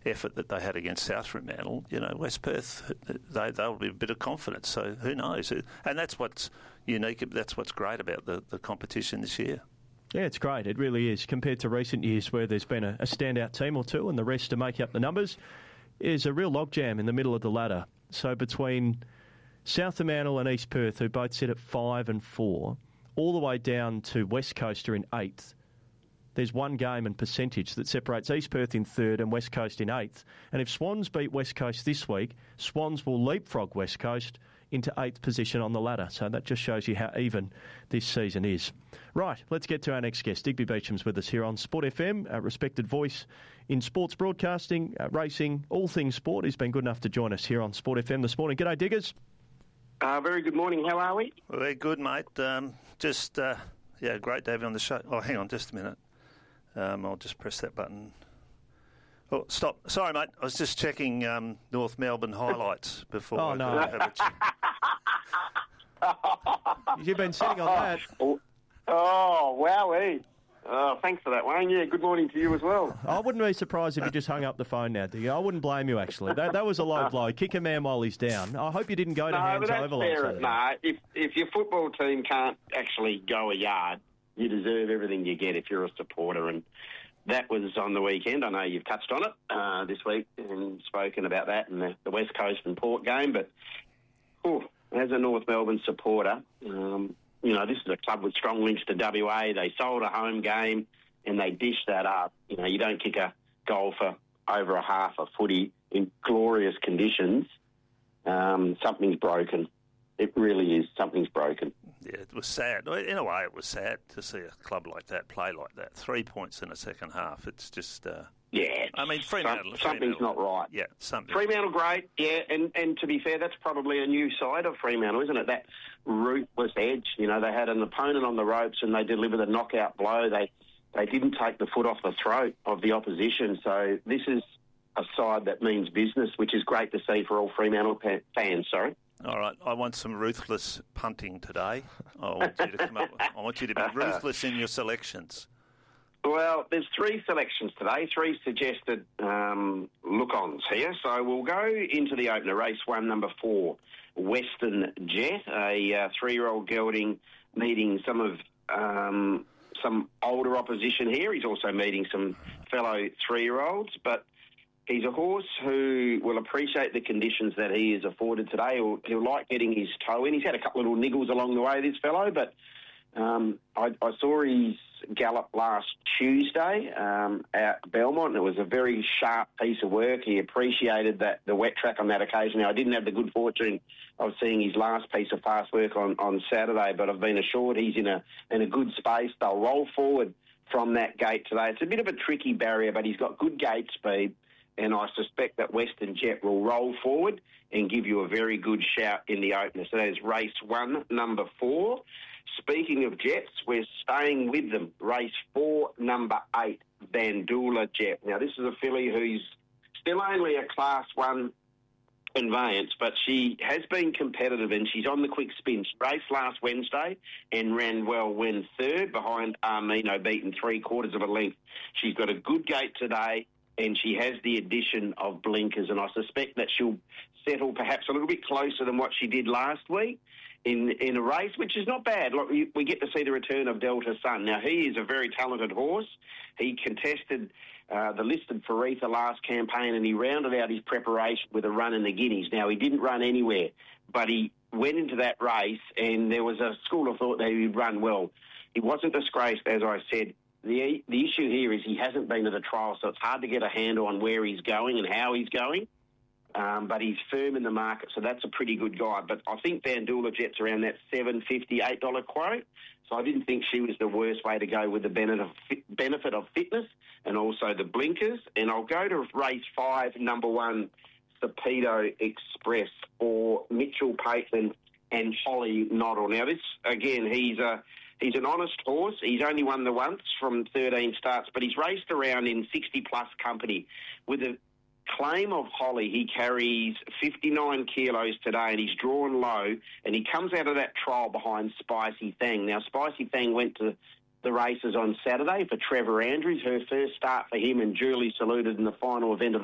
effort that they had against South Fremantle, West Perth, they'll be a bit of confidence. So who knows? And that's what's unique. That's what's great about the competition this year. Yeah, it's great. It really is. Compared to recent years where there's been a standout team or two and the rest to make up the numbers, is a real logjam in the middle of the ladder. So between South Fremantle and East Perth, who both sit at 5 and 4, all the way down to West Coast are in 8th. There's one game and percentage that separates East Perth in 3rd and West Coast in 8th. And if Swans beat West Coast this week, Swans will leapfrog West Coast into 8th position on the ladder. So that just shows you how even this season is. Right, let's get to our next guest. Digby Beecham's with us here on Sport FM, a respected voice in sports broadcasting, racing, all things sport. He's been good enough to join us here on Sport FM this morning. G'day, Diggers. Very good morning. How are we? We're good, mate. Great to have you on the show. Oh, hang on just a minute. I'll just press that button. Oh, stop. Sorry, mate. I was just checking North Melbourne highlights before. Oh, no. You've been sitting on that. Oh, wowee. Thanks for that, Wayne. Yeah, good morning to you as well. I wouldn't be surprised if you just hung up the phone now, Diggy. I wouldn't blame you, actually. That was a low blow. Kick a man while he's down. I hope you didn't go to hands overload. No, if your football team can't actually go a yard, you deserve everything you get if you're a supporter, and that was on the weekend. I know you've touched on it this week and spoken about that in the West Coast and Port game, but as a North Melbourne supporter, this is a club with strong links to WA. They sold a home game and they dished that up. You don't kick a goal for over a half a footy in glorious conditions. Something's broken. It really is. Something's broken. Yeah, it was sad. In a way, it was sad to see a club like that play like that. 3 points in the second half. It's just... Fremantle. Something's not right. Yeah, something. Fremantle, great. Yeah, and to be fair, that's probably a new side of Fremantle, isn't it? That ruthless edge. They had an opponent on the ropes and they delivered a knockout blow. They didn't take the foot off the throat of the opposition. So this is a side that means business, which is great to see for all Fremantle fans. Sorry. All right, I want some ruthless punting today. I want you to be ruthless in your selections. Well, there's 3 selections today, 3 suggested look-ons here. So we'll go into the opener, race 1, number 4, Western Jet, a 3-year-old gelding meeting some older opposition here. He's also meeting some fellow 3-year-olds, but he's a horse who will appreciate the conditions that he is afforded today. He'll like getting his toe in. He's had a couple of little niggles along the way, this fellow, but I saw his gallop last Tuesday at Belmont, and it was a very sharp piece of work. He appreciated the wet track on that occasion. Now, I didn't have the good fortune of seeing his last piece of fast work on Saturday, but I've been assured he's in a good space. They'll roll forward from that gate today. It's a bit of a tricky barrier, but he's got good gate speed, and I suspect that Western Jet will roll forward and give you a very good shout in the opener. So there's race 1, number 4. Speaking of Jets, we're staying with them. Race 4, number 8, Bandoola Jet. Now, this is a filly who's still only a Class 1 conveyance, but she has been competitive and she's on the quick spin. She raced last Wednesday and ran well, went 3rd behind Armino, beaten 3/4 of a length. She's got a good gate today and she has the addition of blinkers, and I suspect that she'll settle perhaps a little bit closer than what she did last week in a race, which is not bad. Look, we get to see the return of Delta Sun. Now, he is a very talented horse. He contested the listed Faritha last campaign, and he rounded out his preparation with a run in the Guineas. Now, he didn't run anywhere, but he went into that race, and there was a school of thought that he would run well. He wasn't disgraced, as I said. The issue here is he hasn't been to the trial, so it's hard to get a handle on where he's going and how he's going. But he's firm in the market, so that's a pretty good guide. But I think Bandoola Jet's around that $7.50, $8 quote. So I didn't think she was the worst way to go with the benefit of fitness and also the blinkers. And I'll go to race 5, number 1, Sapedo Express, or Mitchell Payton and Holly Noddle. Now, this, again, he's an honest horse. He's only won the once from 13 starts, but he's raced around in 60-plus company. With a claim of Holly, he carries 59 kilos today, and he's drawn low, and he comes out of that trial behind Spicy Thang. Now, Spicy Thang went to the races on Saturday for Trevor Andrews, her first start for him, and duly saluted in the final event of